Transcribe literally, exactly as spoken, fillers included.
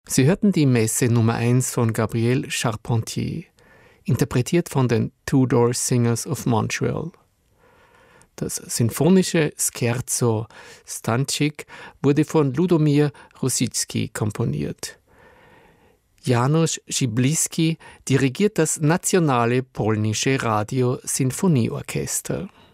Sie hörten die Messe Nummer eins von Gabriel Charpentier, interpretiert von den Two-Door Singers of Montreal. Das sinfonische Scherzo Stanczyk wurde von Ludomir Rosicki komponiert. Janusz Szybliski dirigiert das Nationale Polnische Radio Sinfonieorchester.